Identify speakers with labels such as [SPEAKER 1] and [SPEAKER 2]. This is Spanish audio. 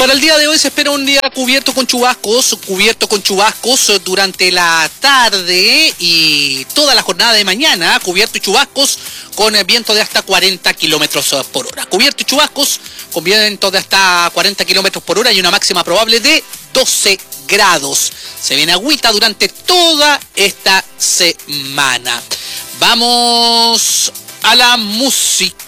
[SPEAKER 1] Para el día de hoy se espera un día cubierto con chubascos durante la tarde y toda la jornada de mañana, cubierto y chubascos con viento de hasta 40 kilómetros por hora. Cubierto y chubascos con viento de hasta 40 kilómetros por hora y una máxima probable de 12 grados. Se viene agüita durante toda esta semana. Vamos a la música.